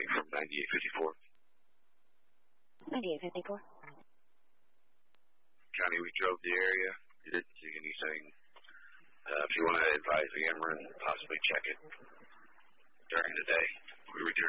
County from 9854. 9854. County, we drove the area. We didn't see anything. If you want to advise the Ameren, possibly check it during the day. We returned